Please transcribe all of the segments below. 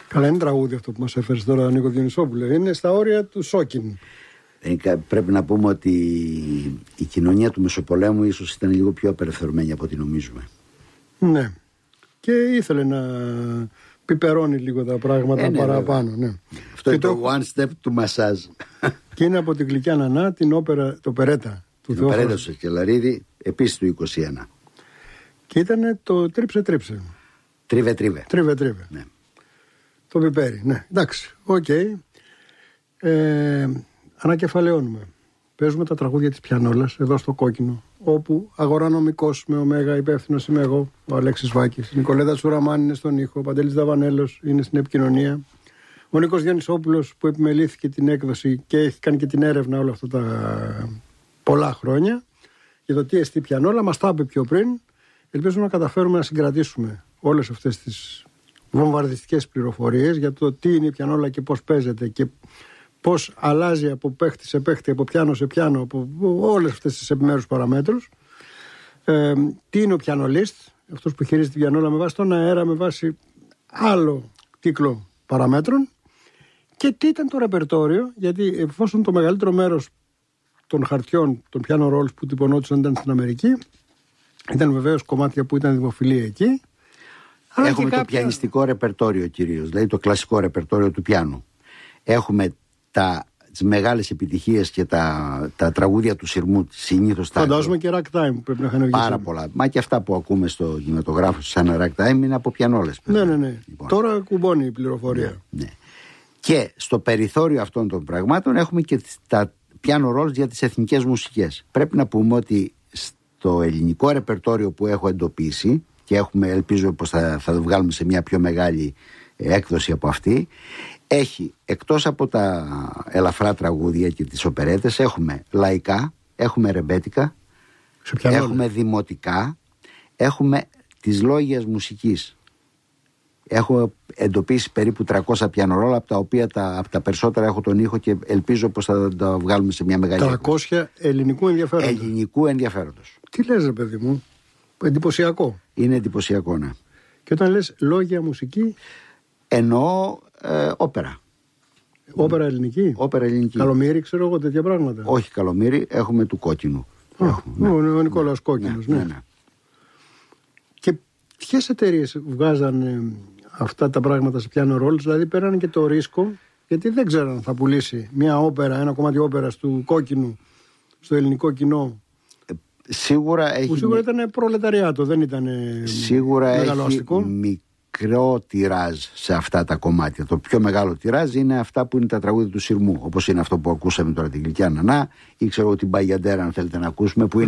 Καλά, είναι τραγούδι αυτό που μας έφερε τώρα, Νίκο Διονυσόπουλε. Είναι στα όρια του Σόκιν. Πρέπει να πούμε ότι η κοινωνία του Μεσοπολέμου ίσως ήταν λίγο πιο απελευθερωμένη από ό,τι νομίζουμε. Ναι. Και ήθελε να πιπερώνει λίγο τα πράγματα παραπάνω. Ναι. Αυτό είναι το one step του μασάζ. Και είναι από την Γλυκιά Νανά, την όπερα, το Περέτα του Θεόφρονου. Το Περέτα του Σακελαρίδη, επίσης του 21. Και ήταν το τρίψε. Τρίβε. Ναι. Το πιπέρι, ναι. Εντάξει, οκ. Ανακεφαλαιώνουμε. Παίζουμε τα τραγούδια της Πιανόλας εδώ στο Κόκκινο, όπου αγορανομικός με ωμέγα υπεύθυνος είμαι εγώ, ο Αλέξης Βάκης. Η Νικολέτα Σουραμάν είναι στον ήχο, ο Παντελής Δαβανέλος είναι στην επικοινωνία. Ο Νίκος Διονυσόπουλος που επιμελήθηκε την έκδοση και έχει κάνει και την έρευνα όλα αυτά τα πολλά χρόνια για το τι εστί Πιανόλα, μας τα είπε πιο πριν. Ελπίζουμε να καταφέρουμε να συγκρατήσουμε όλες αυτές τις βομβαρδιστικές πληροφορίες για το τι είναι η Πιανόλα και πώς παίζεται και πώς αλλάζει από παίχτη σε παίχτη, από πιάνο σε πιάνο, από όλες αυτές τις επιμέρους παραμέτρους. Τι είναι ο πιανολίστ, αυτός που χειρίζεται την πιανόλα με βάση τον αέρα, με βάση άλλο κύκλο παραμέτρων, και τι ήταν το ρεπερτόριο, γιατί εφόσον το μεγαλύτερο μέρος των χαρτιών, των piano rolls που τυπωνόντουσαν ήταν στην Αμερική, ήταν βεβαίως κομμάτια που ήταν δημοφιλή εκεί. Έχουμε το πιανιστικό ρεπερτόριο κυρίως, δηλαδή το κλασικό ρεπερτόριο του πιάνου. Έχουμε τις μεγάλες επιτυχίες και τα τραγούδια του σειρμού συνήθως. Φαντάζομαι και ragtime που πρέπει να είχαν βγει. Πάρα πολλά. Μα και αυτά που ακούμε στο κινηματογράφο σαν ragtime είναι από πιανόλες. Ναι. Λοιπόν. Τώρα κουμπώνει η πληροφορία. Ναι. Και στο περιθώριο αυτών των πραγμάτων έχουμε και τα piano rolls για τις εθνικές μουσικές. Πρέπει να πούμε ότι στο ελληνικό ρεπερτόριο που έχω εντοπίσει, και ελπίζω πως θα το βγάλουμε σε μια πιο μεγάλη έκδοση από αυτή, έχει εκτός από τα ελαφρά τραγούδια και τις οπερέτες, έχουμε λαϊκά, έχουμε ρεμπέτικα, έχουμε δημοτικά, έχουμε τις λόγιας μουσικής. Έχω εντοπίσει περίπου 300 πιανορόλα, από τα οποία από τα περισσότερα έχω τον ήχο και ελπίζω πως θα τα βγάλουμε σε μια μεγάλη 300 ελληνικού ενδιαφέροντος. Ελληνικού ενδιαφέροντος. Τι λες ρε παιδί μου, εντυπωσιακό. Είναι εντυπωσιακό, ναι. Και όταν λες λόγια μουσική, εννοώ όπερα. Όπερα ελληνική. Όπερα ελληνική. Καλομήρη, ξέρω εγώ, τέτοια πράγματα. Όχι Καλομήρη, έχουμε του Κόκκινου. Ο Νικόλαος Κόκκινος, ναι. Και ποιες εταιρείες βγάζανε αυτά τα πράγματα σε piano rolls, δηλαδή πέρανε και το ρίσκο, γιατί δεν ξέραν αν θα πουλήσει μια όπερα, ένα κομμάτι όπερας του Κόκκινου στο ελληνικό κοινό. Σίγουρα ήταν προλεταριάτο, δεν ήταν μεγαλοαστικό. Έχει μικρό τιράζ σε αυτά τα κομμάτια. Το πιο μεγάλο τιράζ είναι αυτά που είναι τα τραγούδια του σειρμού, όπως είναι αυτό που ακούσαμε τώρα την Γλυκιά Νανά, ή ξέρω την Μπαγιαντέρα, αν θέλετε να ακούσουμε, που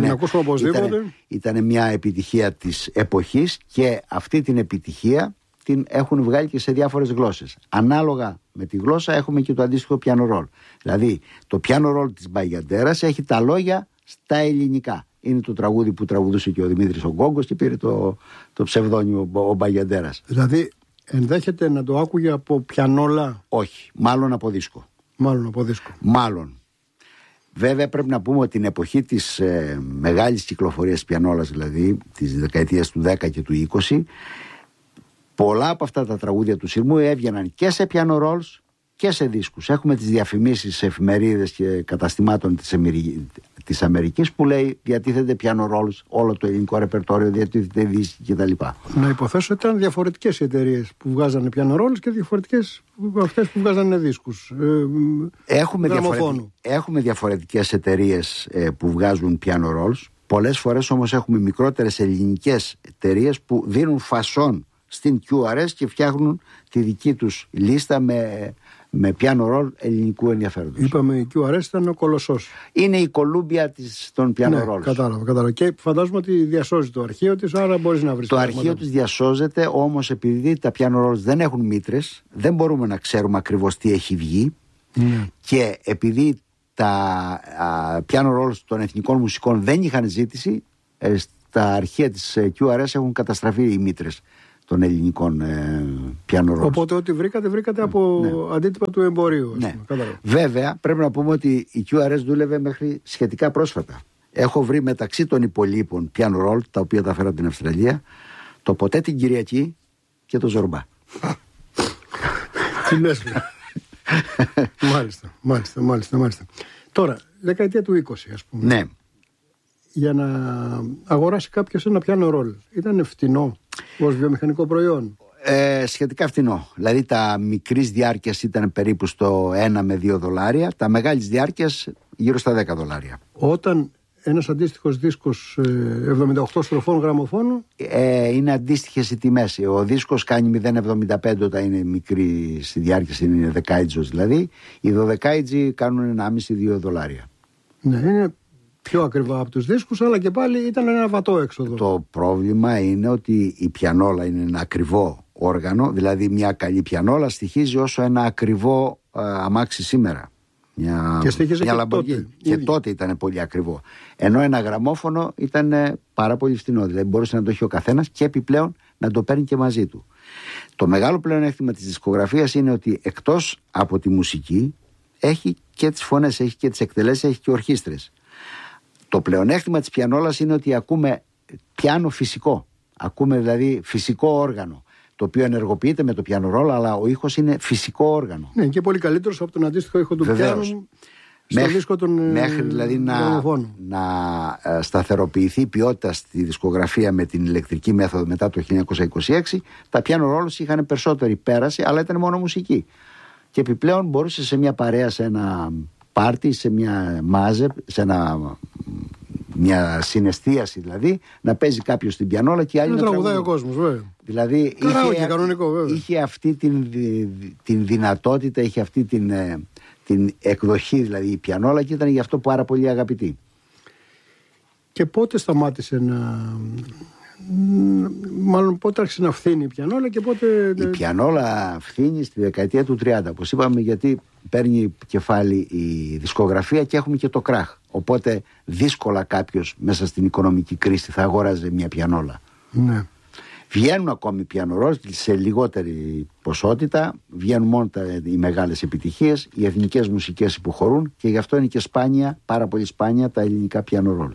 ήταν μια επιτυχία της εποχής, και αυτή την επιτυχία την έχουν βγάλει και σε διάφορες γλώσσες. Ανάλογα με τη γλώσσα έχουμε και το αντίστοιχο piano roll. Δηλαδή το piano roll της Μπαγιαντέρας έχει τα λόγια στα ελληνικά. Είναι το τραγούδι που τραγουδούσε και ο Δημήτρης ο Γκόγκος και πήρε το ψευδόνυμο ο Μπαγιαντέρας. Δηλαδή ενδέχεται να το άκουγε από πιανόλα? Όχι, μάλλον από δίσκο. Μάλλον. Βέβαια πρέπει να πούμε ότι την εποχή της μεγάλης κυκλοφορίας πιανόλας, δηλαδή της δεκαετίας του 10 και του 20, πολλά από αυτά τα τραγούδια του σειρμού έβγαιναν και σε piano rolls και σε δίσκους. Έχουμε τις διαφημίσεις σε εφημερίδες και καταστημάτων της Αμερικής που λέει διατίθεται piano rolls, όλο το ελληνικό ρεπερτόριο, διατίθεται δίσκοι κτλ. Να υποθέσω ότι ήταν διαφορετικές οι εταιρείες που βγάζανε piano rolls και διαφορετικές αυτές που βγάζανε δίσκους. Έχουμε διαφορετικές εταιρείες που βγάζουν piano rolls. Πολλές φορές όμως έχουμε μικρότερες ελληνικές εταιρείες που δίνουν φασόν στην QRS και φτιάχνουν τη δική τους λίστα με piano roll ελληνικού ενδιαφέροντος. Είπαμε η QRS ήταν ο κολοσσός. Είναι η κολούμπια των piano rolls. Κατάλαβα. Και φαντάζομαι ότι διασώζει το αρχείο της, άρα μπορείς να βρεις. Το αρχείο της διασώζεται, όμως επειδή τα piano rolls δεν έχουν μήτρες, δεν μπορούμε να ξέρουμε ακριβώς τι έχει βγει. Και επειδή τα piano rolls των εθνικών μουσικών δεν είχαν ζήτηση, στα αρχεία της QRS έχουν καταστραφεί οι μήτρες των ελληνικών piano rolls. Οπότε ό,τι βρήκατε από αντίτυπα του εμπορίου. Ναι. Βέβαια πρέπει να πούμε ότι η QRS δούλευε μέχρι σχετικά πρόσφατα. Έχω βρει μεταξύ των υπολείπων piano roll, τα οποία τα φέρα από την Αυστραλία, το Ποτέ την Κυριακή και το Ζορμπά. Τι λες, μάλιστα. Τώρα, δεκαετία του 20, ας πούμε. Ναι. Για να αγοράσει κάποιος ένα πιάνο ρολ, ήταν φτηνό ως βιομηχανικό προϊόν? Σχετικά φτηνό. Δηλαδή τα μικρής διάρκειας ήταν περίπου στο 1 με 2 δολάρια, τα μεγάλης διάρκειας γύρω στα 10 δολάρια. Όταν ένας αντίστοιχος δίσκος 78 στροφών γραμμοφώνου, είναι αντίστοιχες οι τιμές. Ο δίσκος κάνει 0,75 όταν είναι μικρή στη διάρκεια, είναι δεκάιτζος δηλαδή. Οι 12 κάνουν 1,5-2 δολάρια. Ναι, είναι πιο ακριβά από τους δίσκους, αλλά και πάλι ήταν ένα βατό έξοδο. Το πρόβλημα είναι ότι η πιανόλα είναι ένα ακριβό όργανο, δηλαδή μια καλή πιανόλα στοιχίζει όσο ένα ακριβό αμάξι σήμερα. Και στοιχίζει μια Lamborghini. Και τότε ήταν πολύ ακριβό. Ενώ ένα γραμμόφωνο ήταν πάρα πολύ φθηνό. Δηλαδή μπορούσε να το έχει ο καθένας και επιπλέον να το παίρνει και μαζί του. Το μεγάλο πλεονέκτημα της δισκογραφίας είναι ότι εκτός από τη μουσική έχει και τις φωνές, έχει και τις εκτελέσεις, έχει και ορχήστρες. Το πλεονέκτημα της πιανόλας είναι ότι ακούμε πιάνο φυσικό. Ακούμε δηλαδή φυσικό όργανο, το οποίο ενεργοποιείται με το πιάνο ρόλ, αλλά ο ήχος είναι φυσικό όργανο. Ναι, και πολύ καλύτερος από τον αντίστοιχο ήχο του πιάνου στο δίσκο των μέχρι δηλαδή να σταθεροποιηθεί η ποιότητα στη δισκογραφία με την ηλεκτρική μέθοδο μετά το 1926, τα πιάνο ρόλους είχαν περισσότερη πέραση, αλλά ήταν μόνο μουσική. Και επιπλέον μπορούσε σε μια παρέα, σε ένα πάρτι, σε μια μάζε, σε μια συναισθίαση δηλαδή, να παίζει κάποιος την πιανόλα και οι άλλοι να τραγουδάει ο κόσμος, βέβαια. Δηλαδή είχε αυτή την δυνατότητα, είχε αυτή την εκδοχή δηλαδή η πιανόλα, και ήταν γι' αυτό πάρα πολύ αγαπητή. Και πότε σταμάτησε μάλλον πότε άρχισε να φθήνει η πιανόλα και πότε... Η πιανόλα φθήνει στη δεκαετία του 30, όπως είπαμε, γιατί παίρνει κεφάλι η δισκογραφία και έχουμε και το κράχ. Οπότε δύσκολα κάποιος μέσα στην οικονομική κρίση θα αγόραζε μια πιανόλα. Ναι. Βγαίνουν ακόμη πιανορόλ σε λιγότερη ποσότητα, βγαίνουν μόνο οι μεγάλες επιτυχίες, οι εθνικές μουσικές υποχωρούν, και γι' αυτό είναι και σπάνια, πάρα πολύ σπάνια, τα ελληνικά πιανορόλ.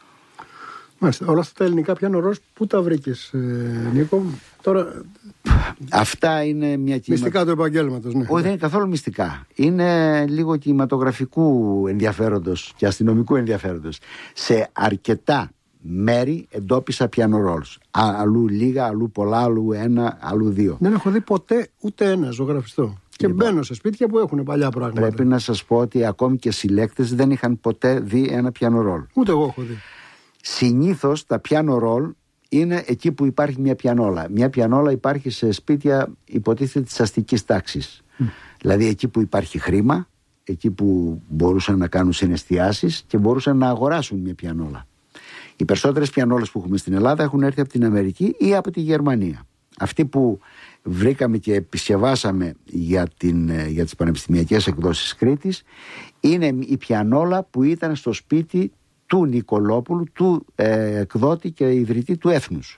Μάλιστα, όλα αυτά τα ελληνικά πιανορόλ πού τα βρήκες, Νίκο? Τώρα... Αυτά είναι μια μυστικά του επαγγέλματος, ναι. Όχι, δεν είναι καθόλου μυστικά. Είναι λίγο κινηματογραφικού ενδιαφέροντος και αστυνομικού ενδιαφέροντος. Σε αρκετά μέρη εντόπισα πιανορόλς. Αλλού λίγα, αλλού πολλά, αλλού ένα, αλλού δύο. Δεν έχω δει ποτέ ούτε ένα ζωγραφιστό. Και μπαίνω σε σπίτια που έχουν παλιά πράγματα. Πρέπει να σας πω ότι ακόμη και συλλέκτες δεν είχαν ποτέ δει ένα πιανορόλ. Ούτε εγώ έχω δει. Συνήθως τα πιανορόλ είναι εκεί που υπάρχει μια πιανόλα. Μια πιανόλα υπάρχει σε σπίτια, υποτίθεται, της αστικής τάξης. Δηλαδή εκεί που υπάρχει χρήμα, εκεί που μπορούσαν να κάνουν συναισθιάσεις και μπορούσαν να αγοράσουν μια πιανόλα. Οι περισσότερες πιανόλες που έχουμε στην Ελλάδα έχουν έρθει από την Αμερική ή από τη Γερμανία. Αυτή που βρήκαμε και επισκευάσαμε για τις πανεπιστημιακές εκδόσεις Κρήτης είναι η πιανόλα που ήταν στο σπίτι του Νικολόπουλου, του εκδότη και ιδρυτή του Έθνους,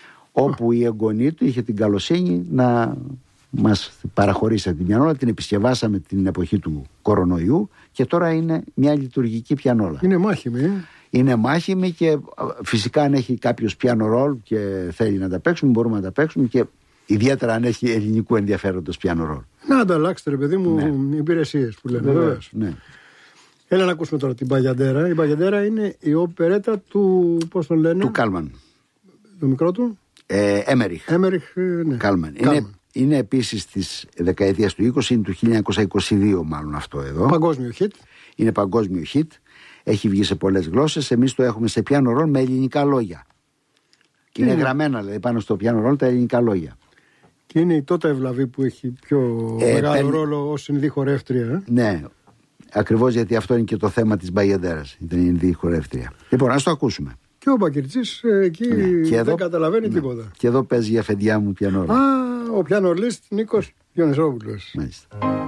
όπου η εγγονή του είχε την καλοσύνη να μας παραχωρήσει την πιανόλα. Την επισκευάσαμε την εποχή του κορονοϊού και τώρα είναι μια λειτουργική πιανόλα. Είναι μάχημη. Είναι μάχημη και φυσικά αν έχει κάποιος πιάνο ρόλ και θέλει να τα παίξουμε, μπορούμε να τα παίξουμε, και ιδιαίτερα αν έχει ελληνικού ενδιαφέροντος πιάνο ρόλ. Να ανταλλάξετε, ρε παιδί μου, υπηρεσίες που λέμε. Βεβαίως. Ναι. Έλα να ακούσουμε τώρα την Μπαγιαντέρα. Η Μπαγιαντέρα είναι η οπερέτα του, πώς τον λένε? Του Κάλμαν. Το μικρό του? Έμεριχ. Ναι. Κάλμαν. Είναι επίσης της δεκαετίας του 20, είναι του 1922 μάλλον αυτό εδώ. Παγκόσμιο hit. Είναι παγκόσμιο hit. Έχει βγει σε πολλές γλώσσες. Εμείς το έχουμε σε πιάνο ρόλ με ελληνικά λόγια. Και είναι γραμμένα δηλαδή πάνω στο πιάνο ρόλ τα ελληνικά λόγια. Και είναι η τότε ευλαβή που έχει πιο μεγάλο ρόλο ως συνδύ χορεύτρια. Ναι, ακριβώς, γιατί αυτό είναι και το θέμα της Μπαγιαντέρας. Ήταν η συνδύ χορεύτρια. Λοιπόν, ας το ακούσουμε. Και ο Μπακυρτσής εκεί δεν καταλαβαίνει τίποτα. Και εδώ παίζει η αφεντιά μου πιανό ρόλ. Ο πιανολίστ Νίκος Διονυσόπουλος. Μάλιστα.